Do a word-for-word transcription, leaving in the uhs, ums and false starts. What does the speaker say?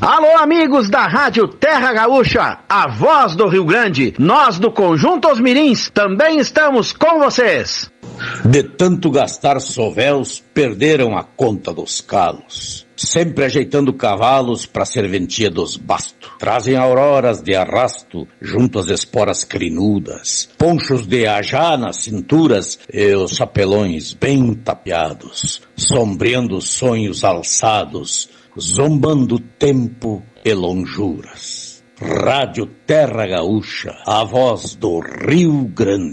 Alô, amigos da Rádio Terra Gaúcha, a voz do Rio Grande. Nós do Conjunto Os Mirins também estamos com vocês. De tanto gastar sovéus, perderam a conta dos calos. Sempre ajeitando cavalos pra serventia dos bastos. Trazem auroras de arrasto junto às esporas crinudas. Ponchos de ajá nas cinturas e os chapelões bem tapeados. Sombreando sonhos alçados, zombando tempo e lonjuras. Rádio Terra Gaúcha, a voz do Rio Grande.